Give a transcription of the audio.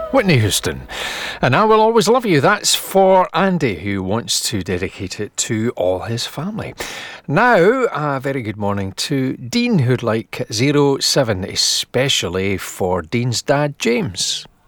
Whitney Houston. And I Will Always Love You. That's for Andy, who wants to dedicate it to all his family. Now, a very good morning to Dean, who'd like 07, especially for Dean's dad, James.